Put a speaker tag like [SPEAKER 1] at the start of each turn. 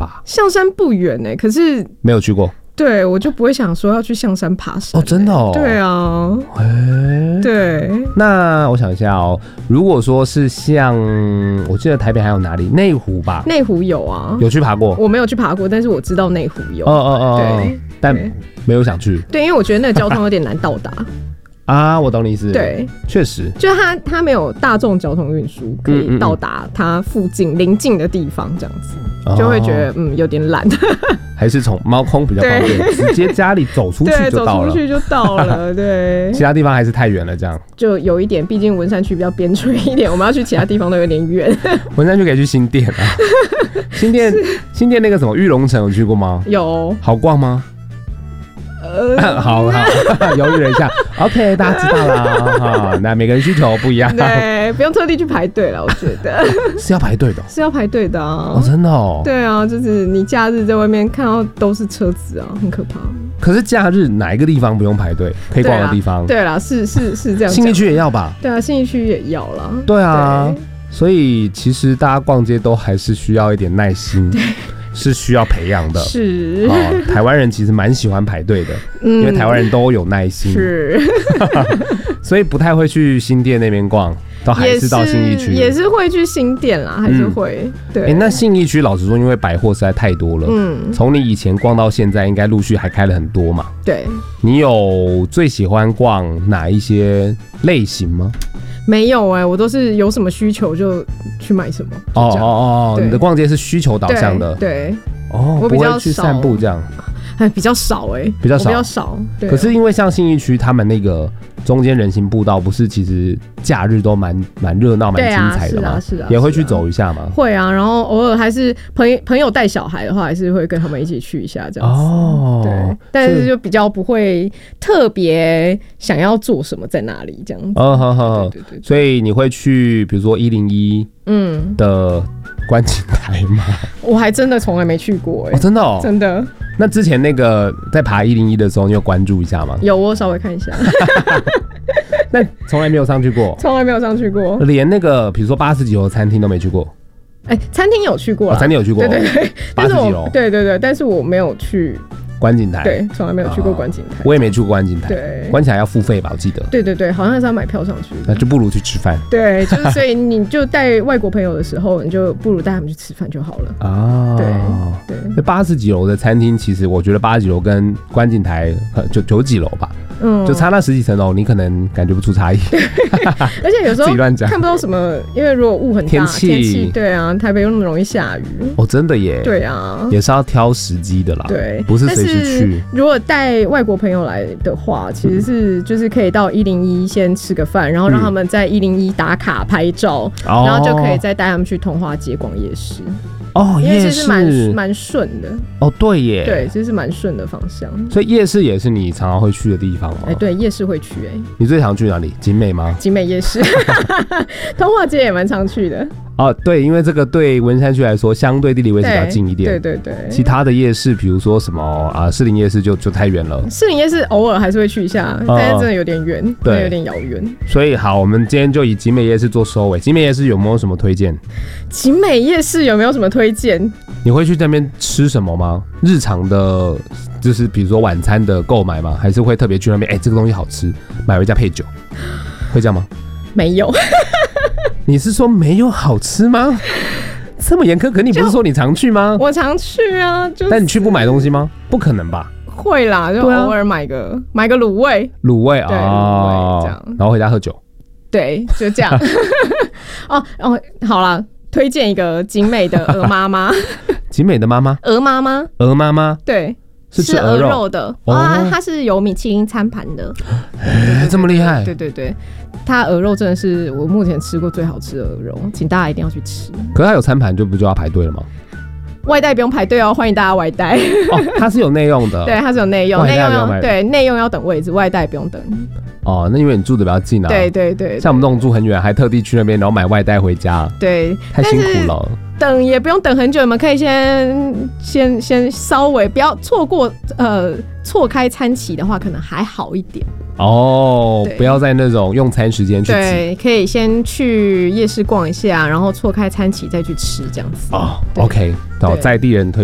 [SPEAKER 1] 吧？
[SPEAKER 2] 象山不远可是
[SPEAKER 1] 没有去过。
[SPEAKER 2] 对，我就不会想说要去象山爬山。
[SPEAKER 1] 真的哦。
[SPEAKER 2] 对啊。对。
[SPEAKER 1] 那我想一下哦，如果说是像我记得台北还有哪里？内湖吧。
[SPEAKER 2] 内湖有啊。
[SPEAKER 1] 有去爬过？
[SPEAKER 2] 我没有去爬过，但是我知道内湖有。
[SPEAKER 1] 对，但没有想去。
[SPEAKER 2] 对，因为我觉得那个交通有点难到达。
[SPEAKER 1] 啊，我懂你意思。
[SPEAKER 2] 对，
[SPEAKER 1] 确实，
[SPEAKER 2] 就是它没有大众交通运输可以到达它附近邻近的地方，这样子就会觉得有点懒。
[SPEAKER 1] 还是从猫空比较方便，直接家里走出去就到了。
[SPEAKER 2] 走出去就到了。对，
[SPEAKER 1] 其他地方还是太远了，这样
[SPEAKER 2] 就有一点，毕竟文山区比较边陲一点，我们要去其他地方都有点远。
[SPEAKER 1] 文山区可以去新店啊。新店那个什么玉龙城有去过吗？
[SPEAKER 2] 有。
[SPEAKER 1] 好逛吗？好，犹豫了一下。OK， 大家知道了。那每个人需求不一样。
[SPEAKER 2] 对，不用特地去排队了，我觉得。
[SPEAKER 1] 是要排队的。
[SPEAKER 2] 是要排队的啊。
[SPEAKER 1] 真的哦。
[SPEAKER 2] 对啊，就是你假日在外面看到都是车子啊，很可怕。
[SPEAKER 1] 可是假日哪一个地方不用排队可以逛的地方？
[SPEAKER 2] 对啦，是这样。
[SPEAKER 1] 信义区也要吧？对
[SPEAKER 2] 啊，信义区也要啦。
[SPEAKER 1] 对啊，所以其实大家逛街都还是需要一点耐心。是需要培养的。
[SPEAKER 2] 是。
[SPEAKER 1] 台湾人其实蛮喜欢排队的，因为台湾人都有耐心。
[SPEAKER 2] 是。
[SPEAKER 1] 所以不太会去新店那边逛，都还是到信义区。
[SPEAKER 2] 也是会去新店啦，还是会。对。
[SPEAKER 1] 那信义区老实说，因为百货实在太多了。从你以前逛到现在，应该陆续还开了很多嘛。
[SPEAKER 2] 对。
[SPEAKER 1] 你有最喜欢逛哪一些类型吗？
[SPEAKER 2] 没有我都是有什么需求就去买什么。
[SPEAKER 1] 你的逛街是需求导向的。
[SPEAKER 2] 对。
[SPEAKER 1] 我比较不会去散步这样。
[SPEAKER 2] 比较少比较少。对。
[SPEAKER 1] 可是因为像信义区他们那个中间人行步道，不是其实假日都蛮热闹、蛮精彩的吗？
[SPEAKER 2] 是啊，
[SPEAKER 1] 也会去走一下吗？
[SPEAKER 2] 会啊，然后偶尔还是朋友带小孩的话，还是会跟他们一起去一下这样子。对，但是就比较不会特别想要做什么在哪里这样子。对。
[SPEAKER 1] 所以你会去比如说101的观景台吗？
[SPEAKER 2] 我还真的从来没去过
[SPEAKER 1] 真的哦。
[SPEAKER 2] 真的。
[SPEAKER 1] 那之前那个在爬101的时候，你有关注一下吗？
[SPEAKER 2] 有，我稍微看一下。
[SPEAKER 1] 那从来没有上去过。
[SPEAKER 2] 从来没有上去过。
[SPEAKER 1] 连那个比如说80几楼餐厅都没去过。
[SPEAKER 2] 餐厅有去过啦。
[SPEAKER 1] 餐厅有去过。
[SPEAKER 2] 对。
[SPEAKER 1] 80几楼。
[SPEAKER 2] 对，但是我没有去
[SPEAKER 1] 观景台。
[SPEAKER 2] 对，从来没有去过观景台。
[SPEAKER 1] 我也没去过观景台。
[SPEAKER 2] 对。
[SPEAKER 1] 观景台要付费吧，我记得。
[SPEAKER 2] 对，好像是要买票上去。
[SPEAKER 1] 那就不如去吃饭。
[SPEAKER 2] 对，就是所以你就带外国朋友的时候，你就不如带他们去吃饭就好了。对。
[SPEAKER 1] 那80几楼的餐厅，其实我觉得80几楼跟观景台就90几楼吧。就差那10几层楼，你可能感觉不出差异。
[SPEAKER 2] 而且有时候看不到什么，因为如果雾很大，天气对啊，台北又那么容易下雨。真的耶。对啊，
[SPEAKER 1] 也是要挑时机的啦。
[SPEAKER 2] 对，
[SPEAKER 1] 不是随时去。
[SPEAKER 2] 如果带外国朋友来的话，其实是就是可以到101先吃个饭，然后让他们在101打卡拍照，然后就可以再带他们去通化街逛夜市。因为其实蛮顺的。
[SPEAKER 1] 对耶。
[SPEAKER 2] 对，其实是蛮顺的方向。
[SPEAKER 1] 所以夜市也是你常常会去的地方吗？
[SPEAKER 2] 对，夜市会去。
[SPEAKER 1] 你最常去哪里？景美吗？
[SPEAKER 2] 景美夜市。通化街也蛮常去的。
[SPEAKER 1] 对，因为这个对文山区来说，相对地理位置比较近一点。
[SPEAKER 2] 对。
[SPEAKER 1] 其他的夜市，比如说什么士林夜市就太远了。
[SPEAKER 2] 士林夜市偶尔还是会去一下，但是真的有点远，对，有点遥远。
[SPEAKER 1] 所以好，我们今天就以景美夜市做收尾。景美夜市有没有什么推荐？
[SPEAKER 2] 景美夜市有没有什么推荐？
[SPEAKER 1] 你会去那边吃什么吗？日常的，就是比如说晚餐的购买吗？还是会特别去那边？这个东西好吃，买回家配酒，会这样吗？
[SPEAKER 2] 没有。
[SPEAKER 1] 你是说没有好吃吗？这么严苛，可你不是说你常去吗？
[SPEAKER 2] 我常去啊，
[SPEAKER 1] 但你去不买东西吗？不可能吧？
[SPEAKER 2] 会啦，就偶尔买个卤味。卤味
[SPEAKER 1] 啊，对，卤味这样，然后回家喝酒。
[SPEAKER 2] 对，就这样。好啦，推荐一个景美的鹅妈妈。
[SPEAKER 1] 景美的妈妈？
[SPEAKER 2] 鹅妈妈？
[SPEAKER 1] 鹅妈妈？
[SPEAKER 2] 对。
[SPEAKER 1] 是吃鹅肉
[SPEAKER 2] 的它是有米其林餐盘的。
[SPEAKER 1] 这么厉害？
[SPEAKER 2] 对，它鹅肉真的是我目前吃过最好吃的鹅肉，请大家一定要去吃。
[SPEAKER 1] 可是它有餐盘就不就要排队了吗？
[SPEAKER 2] 外带不用排队哦，欢迎大家外带。
[SPEAKER 1] 它是有内用的。
[SPEAKER 2] 对，它是有内用，内用要等位置，外带不用等。
[SPEAKER 1] 那因为你住的比较近啊。
[SPEAKER 2] 对，
[SPEAKER 1] 像我们这种住很远，还特地去那边，然后买外带回家。
[SPEAKER 2] 对，
[SPEAKER 1] 太辛苦了。
[SPEAKER 2] 等也不用等很久，你们可以先稍微不要错过错开餐期的话，可能还好一点。不要在那种用餐时间去挤。对， 可以先去夜市逛一下，然后错开餐期再去吃这样子。
[SPEAKER 1] OK，在地人推